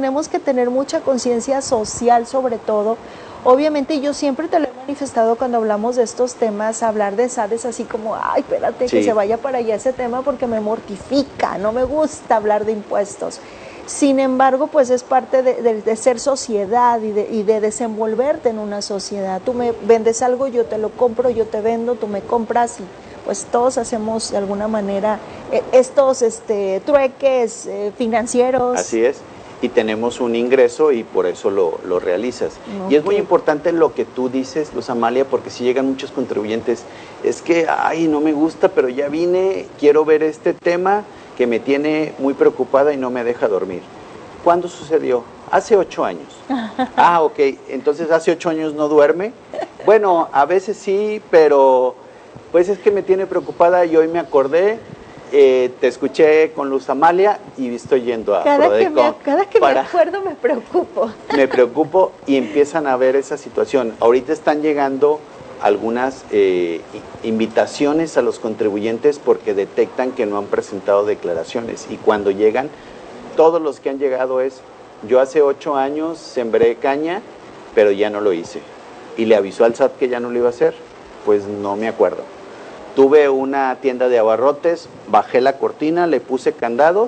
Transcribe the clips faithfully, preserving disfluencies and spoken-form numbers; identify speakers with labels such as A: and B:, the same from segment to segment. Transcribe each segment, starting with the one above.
A: tenemos que tener mucha conciencia social sobre todo. Obviamente yo siempre te lo he manifestado cuando hablamos de estos temas, hablar de S A D es así como, ay, espérate, sí, que se vaya para allá ese tema porque me mortifica, no me gusta hablar de impuestos. Sin embargo, pues es parte de, de, de ser sociedad y de, y de desenvolverte en una sociedad. Tú me vendes algo, yo te lo compro, yo te vendo, tú me compras y pues todos hacemos de alguna manera eh, estos este, trueques eh, financieros.
B: Así es. Y tenemos un ingreso y por eso lo, lo realizas. Okay. Y es muy importante lo que tú dices, Luz Amalia, porque si llegan muchos contribuyentes, es que, ay, no me gusta, pero ya vine, quiero ver este tema que me tiene muy preocupada y no me deja dormir. ¿Cuándo sucedió? Hace ocho años. Ah, ok, entonces hace ocho años no duerme. Bueno, a veces sí, pero pues es que me tiene preocupada y hoy me acordé. Eh, te escuché con Luz Amalia y estoy yendo a
A: cada
B: Prodeco.
A: Que me, cada que para, me acuerdo me preocupo.
B: Me preocupo y empiezan a ver esa situación. Ahorita están llegando algunas eh, invitaciones a los contribuyentes porque detectan que no han presentado declaraciones y cuando llegan, todos los que han llegado es, yo hace ocho años sembré caña, pero ya no lo hice. Y le avisó al S A T que ya no lo iba a hacer, pues no me acuerdo. Tuve una tienda de abarrotes, bajé la cortina, le puse candados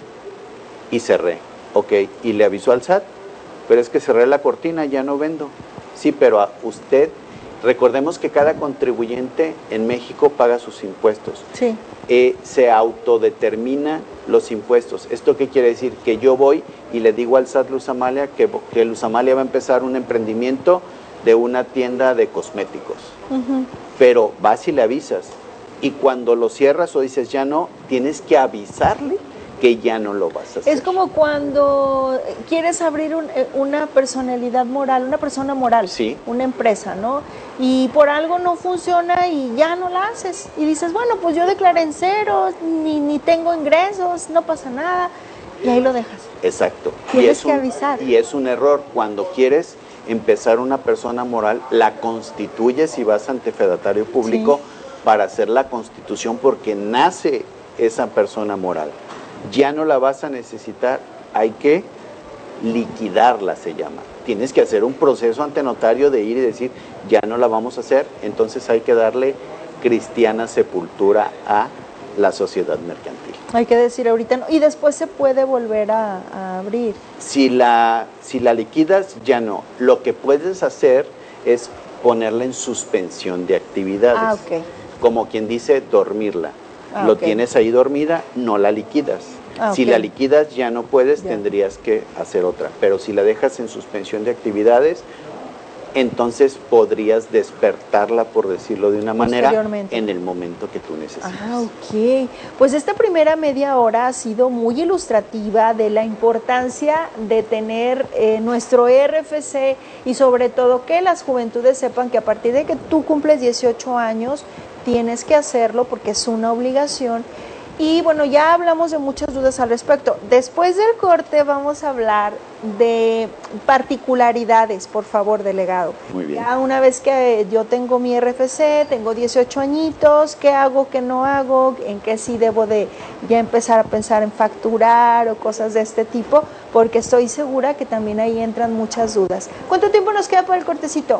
B: y cerré. Ok, y le avisó al S A T, pero es que cerré la cortina, ya no vendo. Sí, pero a usted, recordemos que cada contribuyente en México paga sus impuestos.
A: Sí.
B: Eh, se autodetermina los impuestos. ¿Esto qué quiere decir? Que yo voy y le digo al S A T Luz Amalia que, que Luz Amalia va a empezar un emprendimiento de una tienda de cosméticos. Uh-huh. Pero vas y le avisas. Y cuando lo cierras o dices ya no, tienes que avisarle que ya no lo vas a hacer.
A: Es como cuando quieres abrir un, una personalidad moral, una persona moral,
B: sí,
A: una empresa, ¿no? Y por algo no funciona y ya no la haces. Y dices, bueno, pues yo declaré en ceros, ni, ni tengo ingresos, no pasa nada. Y ahí lo dejas.
B: Exacto.
A: Tienes
B: y es
A: que
B: un,
A: avisar.
B: Y es un error. Cuando quieres empezar una persona moral, la constituyes y vas ante fedatario público sí. para hacer la constitución porque nace esa persona moral. Ya no la vas a necesitar, hay que liquidarla, se llama. Tienes que hacer un proceso ante notario de ir y decir, ya no la vamos a hacer, entonces hay que darle cristiana sepultura a la sociedad mercantil.
A: Hay que decir ahorita no, y después se puede volver a, a abrir.
B: Si la, si la liquidas, ya no. Lo que puedes hacer es ponerla en suspensión de actividades.
A: Ah, ok.
B: Como quien dice, dormirla.
A: Ah,
B: Lo
A: okay.
B: tienes ahí dormida, no la liquidas.
A: Ah,
B: si
A: okay.
B: la liquidas ya no puedes,
A: ya.
B: tendrías que hacer otra. Pero si la dejas en suspensión de actividades, entonces podrías despertarla, por decirlo de una manera, en el momento que tú necesitas.
A: Ah, ok. Pues esta primera media hora ha sido muy ilustrativa de la importancia de tener eh, nuestro E R F C y sobre todo que las juventudes sepan que a partir de que tú cumples dieciocho años, tienes que hacerlo porque es una obligación. Y bueno, ya hablamos de muchas dudas al respecto. Después del corte vamos a hablar de particularidades, por favor, delegado.
B: Muy bien.
A: Ya una vez que yo tengo mi E R F C, tengo dieciocho añitos, ¿qué hago, qué no hago? ¿En qué sí debo de ya empezar a pensar en facturar o cosas de este tipo? Porque estoy segura que también ahí entran muchas dudas. ¿Cuánto tiempo nos queda para el cortecito?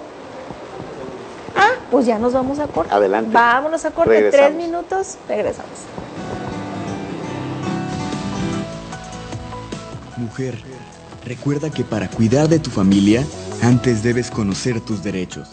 A: Ah, pues ya nos vamos a corte.
B: Adelante.
A: Vámonos a corte.
B: Regresamos.
A: Tres minutos, regresamos.
C: Mujer, recuerda que para cuidar de tu familia, antes debes conocer tus derechos.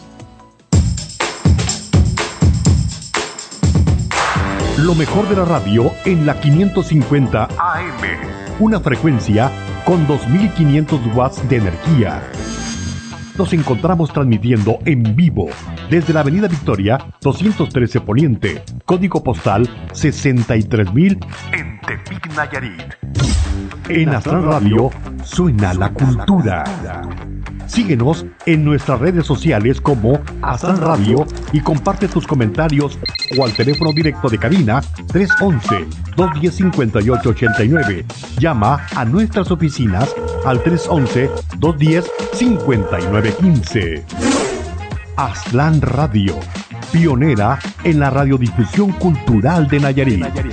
D: Lo mejor de la radio en la quinientos cincuenta A M. Una frecuencia con dos mil quinientos watts de energía. Nos encontramos transmitiendo en vivo desde la Avenida Victoria doscientos trece Poniente, código postal sesenta y tres mil en Tepic, Nayarit. En Astral Radio suena la cultura. Síguenos en nuestras redes sociales como Astral Radio y comparte tus comentarios o al teléfono directo de cabina tres once, dos diez, cincuenta y ocho ochenta y nueve. Llama a nuestras oficinas al tres once, dos diez, cincuenta y nueve quince. Astral Radio, pionera en la radiodifusión cultural de Nayarit.